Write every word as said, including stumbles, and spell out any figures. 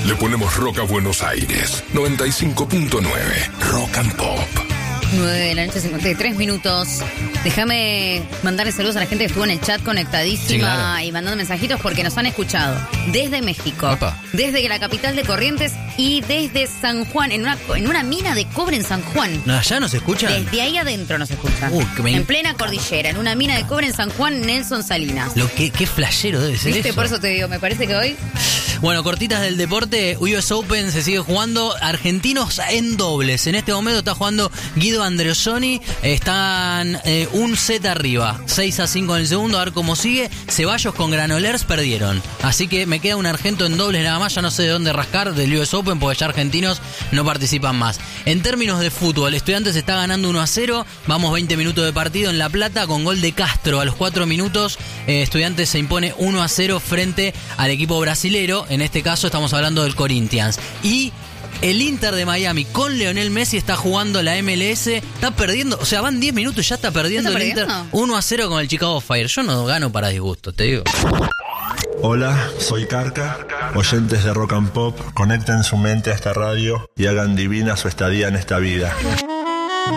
Le ponemos rock a Buenos Aires. noventa y cinco punto nueve. Rock and Pop. nueve de la noche, cincuenta y tres minutos. Déjame mandarle saludos a la gente que estuvo en el chat conectadísima, sí, claro, y mandando mensajitos porque nos han escuchado desde México, Opa. desde la capital de Corrientes y desde San Juan, en una, en una mina de cobre en San Juan. No, ¿allá nos escuchan? Desde ahí adentro nos escuchan. Uh, me... En plena cordillera, en una mina de cobre en San Juan, Nelson Salinas. Lo que, qué flashero debe ser. ¿Viste? Eso. Por eso te digo, me parece que hoy... Bueno, cortitas del deporte, U S Open se sigue jugando, argentinos en dobles. En este momento está jugando Guido Andreossoni, están eh, un set arriba, seis a cinco en el segundo, a ver cómo sigue. Ceballos con Granollers perdieron, así que me queda un argento en dobles nada más, ya no sé de dónde rascar del U S Open porque ya argentinos no participan más. En términos de fútbol, Estudiantes está ganando uno a cero, vamos veinte minutos de partido en La Plata con gol de Castro a los cuatro minutos, eh, Estudiantes se impone uno a cero frente al equipo brasilero. En este caso estamos hablando del Corinthians. Y el Inter de Miami con Lionel Messi está jugando la M L S. Está perdiendo, o sea, van diez minutos y ya está perdiendo ¿Está el perdiendo? Inter uno a cero con el Chicago Fire. Yo no gano para disgusto, te digo. Hola, soy Carca. Oyentes de Rock and Pop, conecten su mente a esta radio y hagan divina su estadía en esta vida.